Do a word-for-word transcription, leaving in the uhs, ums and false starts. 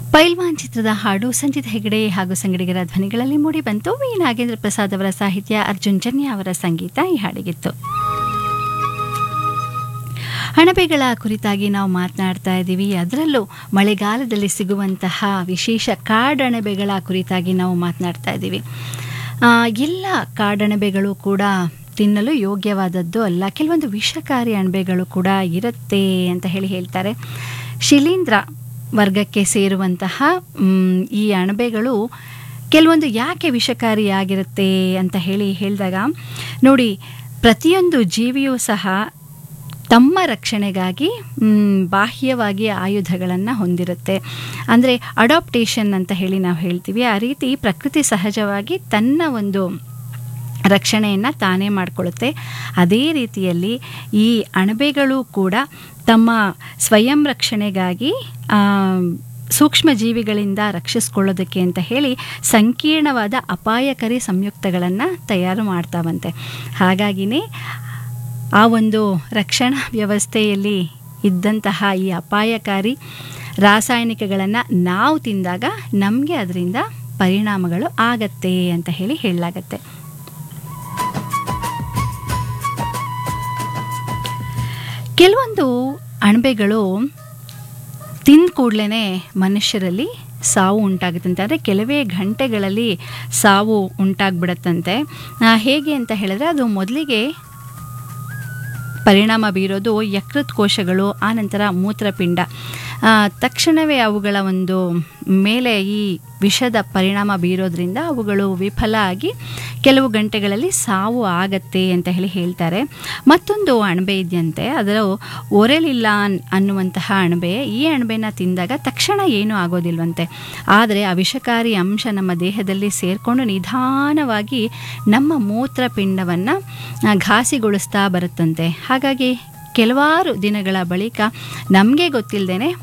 ಪೈಲ್ವಾನ್ ಚಿತ್ರದ ಹಾಡು ಸಂಜಿತ್ ಹೆಗಡೆ ಹಾಗೂ ಸಂಗಡಿಗರ ಧ್ವನಿಗಳಲ್ಲಿ ಮೂಡಿಬಂತು. ವಿ ನಾಗೇಂದ್ರ ಪ್ರಸಾದ್ ಅವರ ಸಾಹಿತ್ಯ, ಅರ್ಜುನ್ ಜನ್ಯ ಅವರ ಸಂಗೀತ ಈ ಹಾಡಿಗಿತ್ತು. ಅಣಬೆಗಳ ಕುರಿತಾಗಿ ನಾವು ಮಾತನಾಡ್ತಾ ಇದ್ದೀವಿ. ಅದರಲ್ಲೂ ಮಳೆಗಾಲದಲ್ಲಿ ಸಿಗುವಂತಹ ವಿಶೇಷ ಕಾಡಣಬೆಗಳ ಕುರಿತಾಗಿ ನಾವು ಮಾತನಾಡ್ತಾ ಇದ್ದೀವಿ. ಎಲ್ಲ ಕಾಡಣಬೆಗಳು ಕೂಡ ತಿನ್ನಲು ಯೋಗ್ಯವಾದದ್ದು ಅಲ್ಲ. ಕೆಲವೊಂದು ವಿಷಕಾರಿ ಅಣಬೆಗಳು ಕೂಡ ಇರುತ್ತೆ ಅಂತ ಹೇಳಿ ಹೇಳ್ತಾರೆ. ಶಿಲೀಂಧ್ರ ವರ್ಗಕ್ಕೆ ಸೇರುವಂತಹ ಈ ಅಣಬೆಗಳು ಕೆಲವೊಂದು ಯಾಕೆ ವಿಷಕಾರಿಯಾಗಿರುತ್ತೆ ಅಂತ ಹೇಳಿ ಹೇಳಿದಾಗ ನೋಡಿ, ಪ್ರತಿಯೊಂದು ಜೀವಿಯೂ ಸಹ ತಮ್ಮ ರಕ್ಷಣೆಗಾಗಿ ಬಾಹ್ಯವಾಗಿ ಆಯುಧಗಳನ್ನು ಹೊಂದಿರುತ್ತೆ. ಅಂದರೆ ಅಡಾಪ್ಟೇಷನ್ ಅಂತ ಹೇಳಿ ನಾವು ಹೇಳ್ತೀವಿ. ಆ ರೀತಿ ಪ್ರಕೃತಿ ಸಹಜವಾಗಿ ತನ್ನ ಒಂದು ರಕ್ಷಣೆಯನ್ನು ತಾನೇ ಮಾಡಿಕೊಳ್ಳುತ್ತೆ. ಅದೇ ರೀತಿಯಲ್ಲಿ ಈ ಅಣಬೆಗಳು ಕೂಡ ತಮ್ಮ ಸ್ವಯಂ ರಕ್ಷಣೆಗಾಗಿ ಸೂಕ್ಷ್ಮ ಜೀವಿಗಳಿಂದ ರಕ್ಷಿಸ್ಕೊಳ್ಳೋದಕ್ಕೆ ಅಂತ ಹೇಳಿ ಸಂಕೀರ್ಣವಾದ ಅಪಾಯಕಾರಿ ಸಂಯುಕ್ತಗಳನ್ನು ತಯಾರು ಮಾಡ್ತಾವಂತೆ. ಹಾಗಾಗಿನೇ ಆ ಒಂದು ರಕ್ಷಣಾ ವ್ಯವಸ್ಥೆಯಲ್ಲಿ ಇದ್ದಂತಹ ಈ ಅಪಾಯಕಾರಿ ರಾಸಾಯನಿಕಗಳನ್ನು ನಾವು ತಿಂದಾಗ ನಮಗೆ ಅದರಿಂದ ಪರಿಣಾಮಗಳು ಆಗತ್ತೆ ಅಂತ ಹೇಳಿ ಹೇಳಲಾಗತ್ತೆ. ಕೆಲವೊಂದು ಅಣಬೆಗಳು ತಿಂದ ಕೂಡಲೇ ಮನುಷ್ಯರಲ್ಲಿ ಸಾವು ಉಂಟಾಗುತ್ತಂತೆ. ಅಂದರೆ ಕೆಲವೇ ಗಂಟೆಗಳಲ್ಲಿ ಸಾವು ಉಂಟಾಗ್ಬಿಡತ್ತಂತೆ. ಹೇಗೆ ಅಂತ ಹೇಳಿದ್ರೆ, ಅದು ಮೊದಲಿಗೆ ಪರಿಣಾಮ ಬೀರೋದು ಯಕೃತ್ ಕೋಶಗಳು, ಆನಂತರ ಮೂತ್ರಪಿಂಡ. ತಕ್ಷಣವೇ ಅವುಗಳ ಒಂದು ಮೇಲೆ ಈ ವಿಷದ ಪರಿಣಾಮ ಬೀರೋದ್ರಿಂದ ಅವುಗಳು ವಿಫಲ ಆಗಿ ಕೆಲವು ಗಂಟೆಗಳಲ್ಲಿ ಸಾವು ಆಗತ್ತೆ ಅಂತ ಹೇಳಿ ಹೇಳ್ತಾರೆ. ಮತ್ತೊಂದು ಅಣಬೆ ಇದೆಯಂತೆ, ಅದರ ಒರೆಲಿಲ್ಲಾನ್ ಅನ್ನುವಂತಹ ಅಣಬೆ. ಈ ಅಣಬೆನ ತಿಂದಾಗ ತಕ್ಷಣ ಏನೂ ಆಗೋದಿಲ್ವಂತೆ. ಆದರೆ ಆ ವಿಷಕಾರಿ ಅಂಶ ನಮ್ಮ ದೇಹದಲ್ಲಿ ಸೇರಿಕೊಂಡು ನಿಧಾನವಾಗಿ ನಮ್ಮ ಮೂತ್ರಪಿಂಡವನ್ನು ಘಾಸಿಗೊಳಿಸ್ತಾ ಬರುತ್ತಂತೆ. ಹಾಗಾಗಿ ಕೆಲವಾರು ದಿನಗಳ ಬಳಿಕ ನಮಗೆ ಗೊತ್ತಿಲ್ಲದೇನೆ